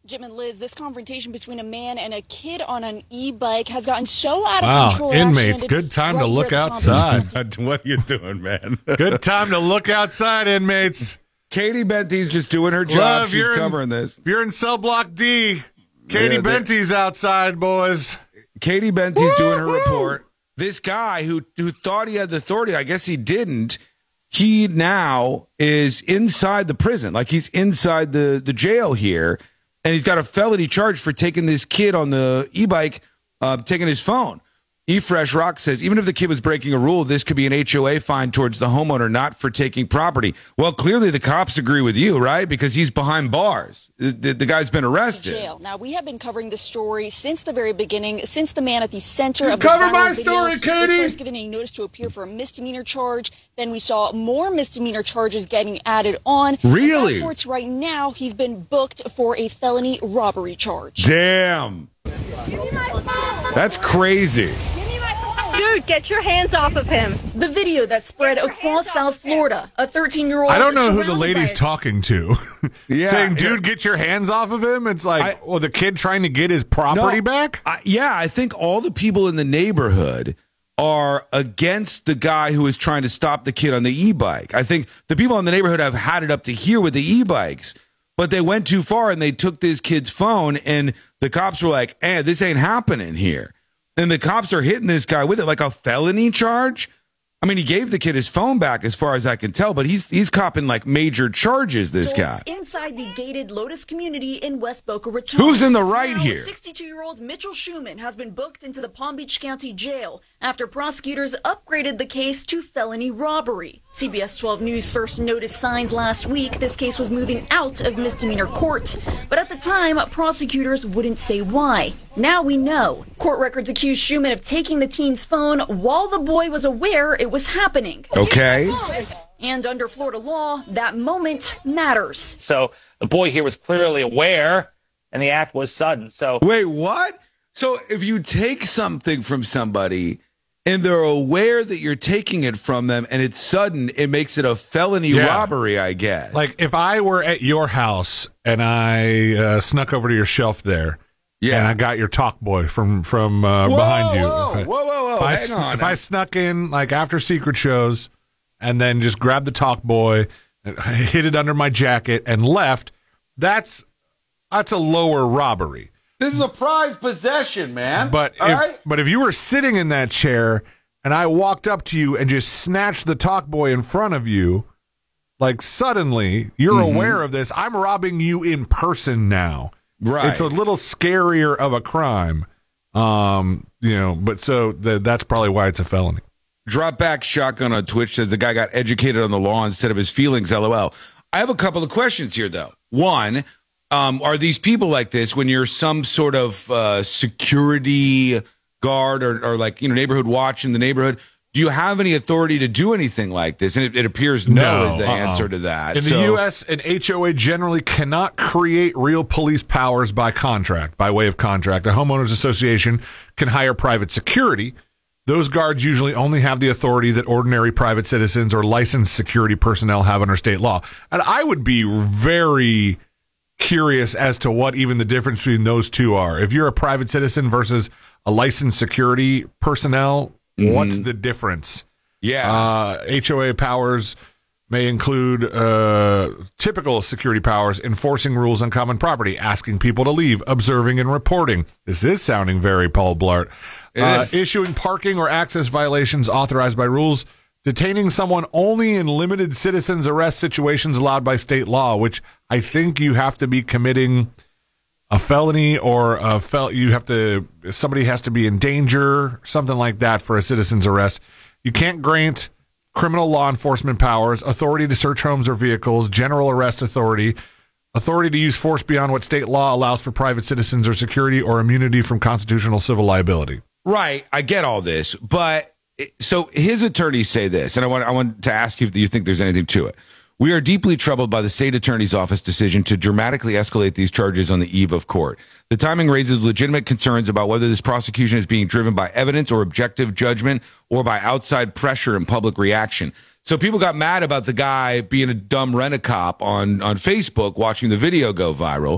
Jim and Liz, this confrontation between a man and a kid on an e-bike has gotten so out of control. Wow, inmates, good time to look outside. What are you doing, man? Good time to look outside, inmates. Katie Benty's just doing her job. She's covering this. If you're in cell block D, Katie Benty's outside, boys. Katie Benty's doing her report. This guy who thought he had the authority, I guess he didn't. He now is inside the prison. Like, he's inside the jail here. And he's got a felony charge for taking this kid on the e-bike, taking his phone. eFresh Rock says, even if the kid was breaking a rule, this could be an HOA fine towards the homeowner, not for taking property. Well, clearly the cops agree with you, right? Because he's behind bars. The guy's been arrested. Jail. Now, we have been covering the story since the very beginning, since the man at the center of cover this my video story, Katie. was first given a notice to appear for a misdemeanor charge. Then we saw more misdemeanor charges getting added on. Really? Fast forward to right now, he's been booked for a felony robbery charge. Damn. That's crazy. Dude, get your hands off of him. The video that spread across South Florida, a 13-year-old. I don't know who the lady's talking to. Yeah, saying, dude, get your hands off of him. It's like, the kid trying to get his property back? I think all the people in the neighborhood are against the guy who is trying to stop the kid on the e-bike. I think the people in the neighborhood have had it up to here with the e-bikes, but they went too far and they took this kid's phone, and the cops were like, this ain't happening here. And the cops are hitting this guy with it like a felony charge. I mean, he gave the kid his phone back as far as I can tell, but he's copping like major charges, this guy. Inside the gated Lotus community in West Boca Raton. Who's in the right here? 62-year-old Mitchell Schumann has been booked into the Palm Beach County Jail after prosecutors upgraded the case to felony robbery. CBS 12 News first noticed signs last week this case was moving out of misdemeanor court. But at the time, prosecutors wouldn't say why. Now we know. Court records accuse Schumann of taking the teen's phone while the boy was aware it was happening. Okay. And under Florida law, that moment matters. So the boy here was clearly aware, and the act was sudden. So wait, what? So if you take something from somebody and they're aware that you're taking it from them and it's sudden, it makes it a felony robbery, I guess. Like, if I were at your house and I snuck over to your shelf there, and I got your talk boy from behind you. Whoa. Hang on. If I snuck in, like, after secret shows and then just grabbed the talk boy, and hid it under my jacket and left, that's a lower robbery. This is a prized possession, man. But if you were sitting in that chair and I walked up to you and just snatched the talk boy in front of you, like, suddenly you're aware of this. I'm robbing you in person now. Right. It's a little scarier of a crime. But so that's probably why it's a felony. Drop back shotgun on Twitch says the guy got educated on the law instead of his feelings, LOL. I have a couple of questions here, though. One, are these people like this when you're some sort of security guard or like, neighborhood watch in the neighborhood? Do you have any authority to do anything like this? And it appears no is the answer to that. In the U.S., an HOA generally cannot create real police powers by contract, by way of contract. A homeowners association can hire private security. Those guards usually only have the authority that ordinary private citizens or licensed security personnel have under state law. And I would be very curious as to what even the difference between those two are. If you're a private citizen versus a licensed security personnel, what's the difference? Yeah. HOA powers may include typical security powers, enforcing rules on common property, asking people to leave, observing and reporting. This is sounding very Paul Blart. Issuing parking or access violations authorized by rules, detaining someone only in limited citizens arrest situations allowed by state law, which I think you have to be committing a felony or somebody has to be in danger, something like that for a citizen's arrest. You can't grant criminal law enforcement powers, authority to search homes or vehicles, general arrest authority, authority to use force beyond what state law allows for private citizens or security, or immunity from constitutional civil liability. Right. I get all this, but so his attorneys say this, and I want to ask you if you think there's anything to it. We are deeply troubled by the state attorney's office decision to dramatically escalate these charges on the eve of court. The timing raises legitimate concerns about whether this prosecution is being driven by evidence or objective judgment or by outside pressure and public reaction. So people got mad about the guy being a dumb rent-a-cop on Facebook watching the video go viral.